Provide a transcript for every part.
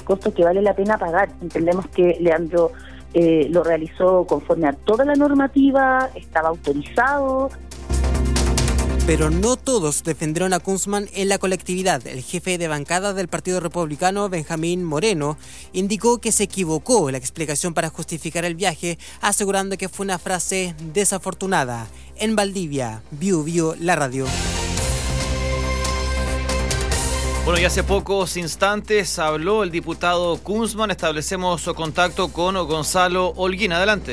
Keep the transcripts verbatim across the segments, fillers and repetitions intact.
costo que vale la pena pagar. Entendemos que Leandro eh, lo realizó conforme a toda la normativa, estaba autorizado. Pero no todos defendieron a Kunzmann en la colectividad. El jefe de bancada del Partido Republicano, Benjamín Moreno, indicó que se equivocó en la explicación para justificar el viaje, asegurando que fue una frase desafortunada. En Valdivia, Viu Viu, la radio. Bueno, y hace pocos instantes habló el diputado Kunzmann. Establecemos contacto con Gonzalo Holguín. Adelante.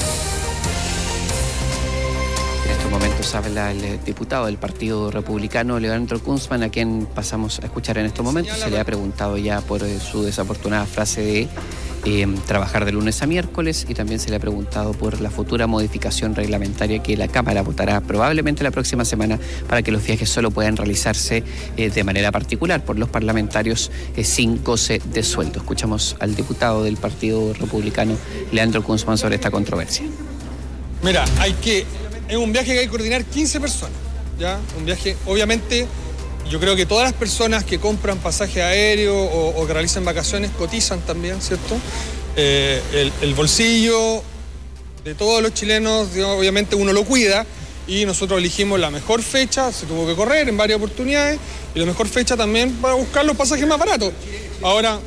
En estos momentos habla el diputado del Partido Republicano, Leandro Kunzmann, a quien pasamos a escuchar en estos momentos. Se le ha preguntado ya por su desafortunada frase de eh, trabajar de lunes a miércoles, y también se le ha preguntado por la futura modificación reglamentaria que la Cámara votará probablemente la próxima semana para que los viajes solo puedan realizarse eh, de manera particular por los parlamentarios eh, sin goce de sueldo. Escuchamos al diputado del Partido Republicano, Leandro Kunzmann, sobre esta controversia. Mira, hay que... Es un viaje que hay que coordinar quince personas, ¿ya? Un viaje, obviamente, yo creo que todas las personas que compran pasaje aéreo o, o que realizan vacaciones cotizan también, ¿cierto? Eh, el, el bolsillo de todos los chilenos, obviamente uno lo cuida, y nosotros elegimos la mejor fecha, se tuvo que correr en varias oportunidades, y la mejor fecha también para buscar los pasajes más baratos. Ahora...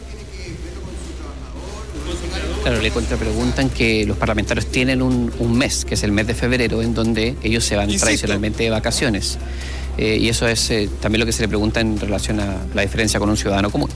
Claro, le contrapreguntan que los parlamentarios tienen un, un mes, que es el mes de febrero, en donde ellos se van Insisto. tradicionalmente de vacaciones. Eh, y eso es eh, también lo que se le pregunta en relación a la diferencia con un ciudadano común.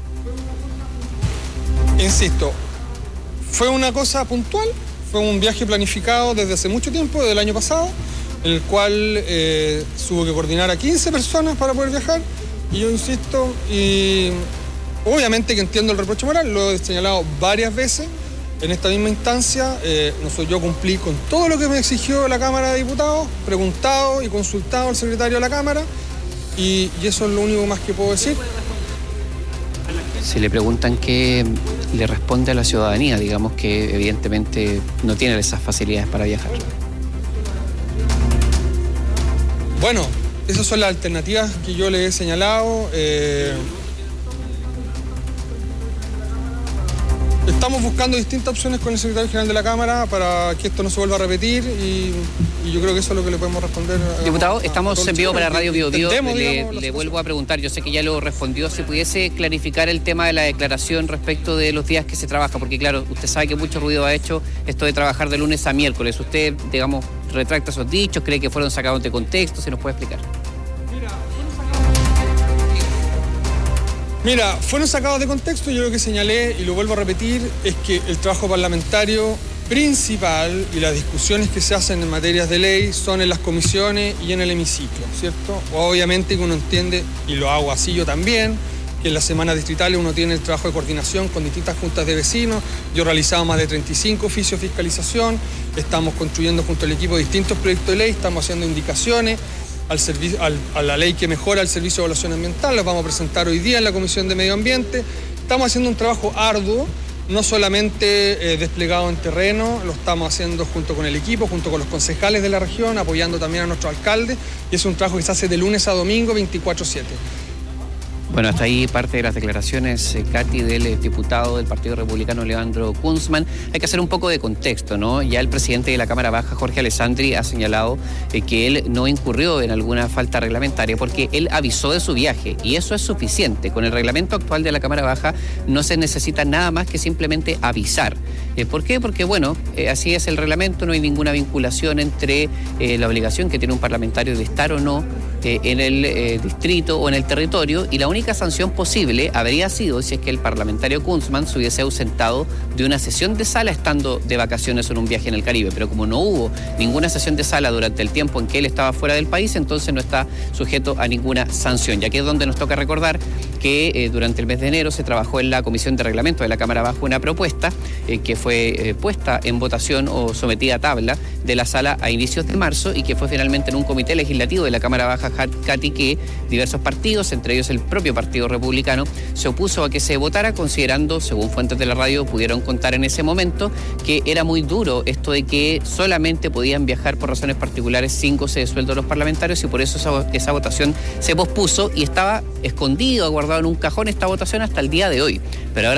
Insisto, fue una cosa puntual, fue un viaje planificado desde hace mucho tiempo, desde el año pasado, en el cual eh, hubo que coordinar a quince personas para poder viajar. Y yo insisto, y... obviamente que entiendo el reproche moral, lo he señalado varias veces en esta misma instancia. Eh, no soy, yo cumplí con todo lo que me exigió la Cámara de Diputados, preguntado y consultado al secretario de la Cámara, y, y eso es lo único más que puedo decir. Se le preguntan qué le responde a la ciudadanía, digamos que evidentemente no tiene esas facilidades para viajar. Bueno, esas son las alternativas que yo le he señalado. Eh, Estamos buscando distintas opciones con el secretario general de la Cámara para que esto no se vuelva a repetir, y, y yo creo que eso es lo que le podemos responder. Diputado, a, a estamos en vivo para Radio Bio Bio. Le, digamos, le vuelvo a preguntar, yo sé que ya lo respondió, si pudiese clarificar el tema de la declaración respecto de los días que se trabaja, porque claro, usted sabe que mucho ruido ha hecho esto de trabajar de lunes a miércoles. ¿Usted, digamos, retracta esos dichos? ¿Cree que fueron sacados de contexto? ¿Se nos puede explicar? Mira, fueron sacados de contexto. Yo lo que señalé, y lo vuelvo a repetir, es que el trabajo parlamentario principal y las discusiones que se hacen en materias de ley son en las comisiones y en el hemiciclo, ¿cierto? Obviamente que uno entiende, y lo hago así yo también, que en las semanas distritales uno tiene el trabajo de coordinación con distintas juntas de vecinos. Yo he realizado más de treinta y cinco oficios de fiscalización, estamos construyendo junto al equipo distintos proyectos de ley, estamos haciendo indicaciones Al servicio, al, a la ley que mejora el servicio de evaluación ambiental. Las vamos a presentar hoy día en la Comisión de Medio Ambiente. Estamos haciendo un trabajo arduo, no solamente eh, desplegado en terreno, lo estamos haciendo junto con el equipo, junto con los concejales de la región, apoyando también a nuestro alcalde, y es un trabajo que se hace de lunes a domingo, veinticuatro siete. Bueno, hasta ahí parte de las declaraciones, eh, Katy, del eh, diputado del Partido Republicano, Leandro Kunzmann. Hay que hacer un poco de contexto, ¿no? Ya el presidente de la Cámara Baja, Jorge Alessandri, ha señalado eh, que él no incurrió en alguna falta reglamentaria porque él avisó de su viaje, y eso es suficiente. Con el reglamento actual de la Cámara Baja no se necesita nada más que simplemente avisar. Eh, ¿Por qué? Porque, bueno, eh, así es el reglamento, no hay ninguna vinculación entre eh, la obligación que tiene un parlamentario de estar o no eh, en el eh, distrito o en el territorio, y la única La única sanción posible habría sido si es que el parlamentario Kunzmann se hubiese ausentado de una sesión de sala estando de vacaciones en un viaje en el Caribe, pero como no hubo ninguna sesión de sala durante el tiempo en que él estaba fuera del país, entonces no está sujeto a ninguna sanción. Y aquí es donde nos toca recordar que eh, durante el mes de enero se trabajó en la Comisión de Reglamento de la Cámara Baja una propuesta eh, que fue eh, puesta en votación o sometida a tabla de la sala a inicios de marzo, y que fue finalmente en un comité legislativo de la Cámara Baja, Katy, que diversos partidos, entre ellos el propio Partido Republicano, se opuso a que se votara, considerando, según fuentes de la radio pudieron contar en ese momento, que era muy duro esto de que solamente podían viajar por razones particulares sin goce de sueldo los parlamentarios, y por eso esa, esa votación se pospuso, y estaba escondido, guardado en un cajón esta votación hasta el día de hoy. Pero ahora